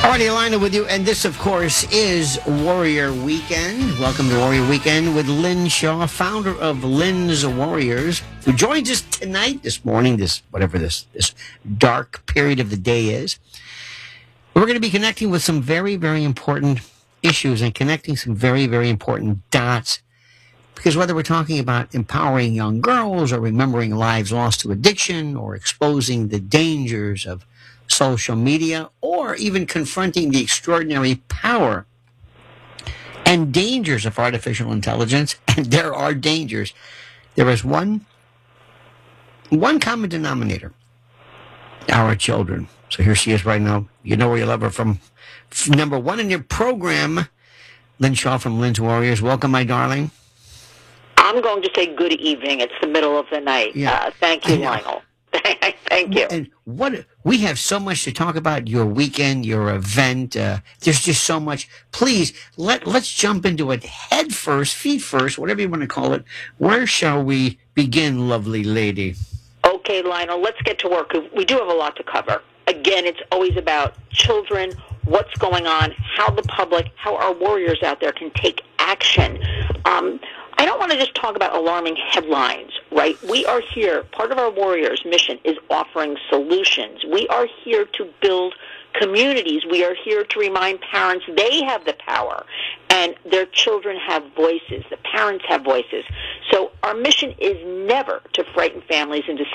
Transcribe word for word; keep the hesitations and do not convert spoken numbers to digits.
Alrighty, Alina with you, and this, of course, is Warrior Weekend. Welcome to Warrior Weekend with Lynn Shaw, founder of Lynn's Warriors, who joins us tonight, this morning, this whatever this this dark period of the day is. We're going to be connecting with some very, very important issues and connecting some very, very important dots. Because whether we're talking about empowering young girls or remembering lives lost to addiction or exposing the dangers of social media, or even confronting the extraordinary power and dangers of artificial intelligence, and there are dangers, there is one one common denominator: our children. So here she is right now. You know where you love her from. Number one in your program, Lynn Shaw from Lynn's Warriors. Welcome, my darling. I'm going to say good evening. It's the middle of the night. Yeah. Uh, thank you, Lionel. Thank you. And what we have so much to talk about, your weekend, your event. Uh, there's just so much. Please let let's jump into it head first, feet first, whatever you want to call it. Where shall we begin, lovely lady? Okay, Lionel, let's get to work. We do have a lot to cover. Again, it's always about children, what's going on, how the public, how our warriors out there can take action. Um, I don't want to just talk about alarming headlines, right? We are here. Part of our Warriors' mission is offering solutions. We are here to build communities. We are here to remind parents they have the power, and their children have voices. The parents have voices. So our mission is never to frighten families into